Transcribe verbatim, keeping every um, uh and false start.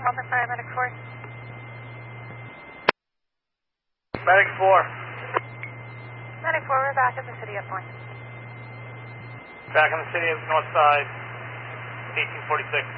On the paramedic four. Medic four. Medic four, we're back in the city at point. Back in the city of North Side, eighteen forty-six.